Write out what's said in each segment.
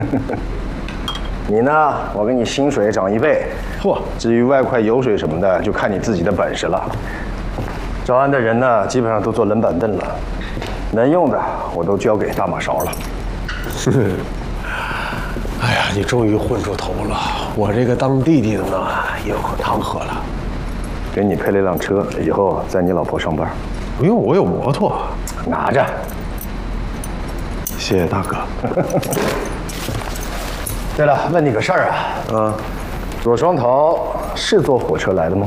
你呢？我给你薪水涨1倍。嚯！至于外快油水什么的，就看你自己的本事了。招安的人呢，基本上都坐冷板凳了，能用的我都交给大马勺了。 哎呀，你终于混出头了！我这个当弟弟的呢，也有口汤喝了。 给你配了一辆车，以后载你老婆上班。 不用，我有摩托。 拿着。 谢谢大哥。 对了，问你个事儿啊。左双桃是坐火车来的吗？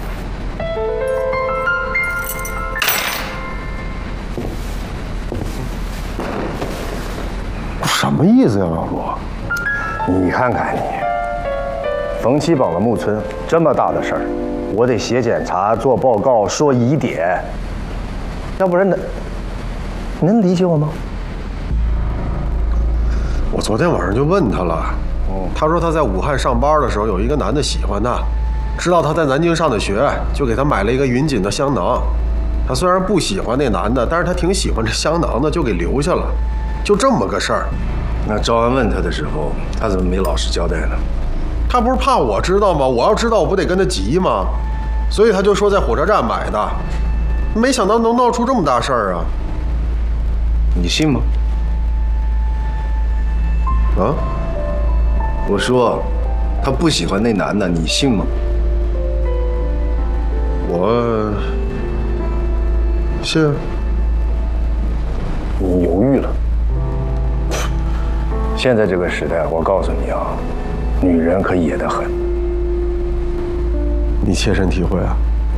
什么意思呀，老陆？ 你看看你，冯七绑了木村，这么大的事儿，我得写检查、做报告、说疑点，要不然能理解我吗？ 我昨天晚上就问他了，他说他在武汉上班的时候有一个男的喜欢他，知道他在南京上的学，就给他买了一个云锦的香囊。他虽然不喜欢那男的，但是他挺喜欢这香囊的，就给留下了。就这么个事儿。 那招安问他的时候，他怎么没老实交代呢？ 他不是怕我知道吗？我要知道，我不得跟他急吗？所以他就说在火车站买的，没想到能闹出这么大事儿啊！ 你信吗？ 啊？ 我说，他不喜欢那男的，你信吗？ 我信。 你犹豫了。现在这个时代，我告诉你啊，女人可野得很。 你切身体会啊？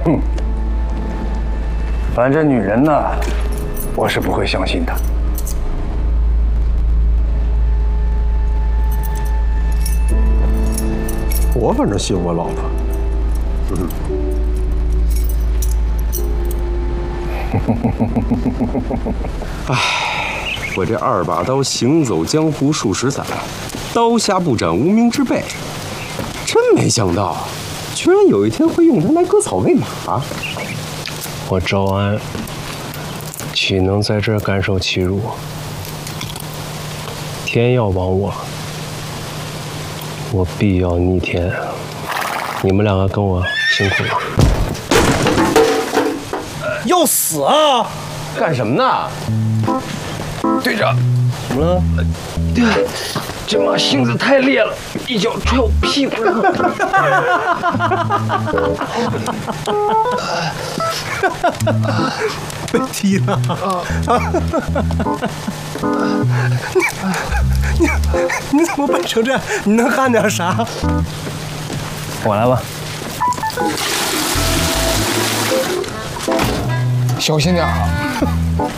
反正女人呢，我是不会相信的。 我反正信我老婆。 唉，我这2把刀行走江湖数十载，刀下不斩无名之辈，真没想到，居然有一天会用它来割草喂马。 我招安岂能在这儿甘受欺辱？天要亡我，我必要逆天。你们2个跟我辛苦了。 要死啊！ 干什么呢？队长， 怎么了？ 这马性子太烈了，一脚踹我屁股上。 被踢了！你怎么笨成这样？你能干点啥？ 我来吧。 小心点啊！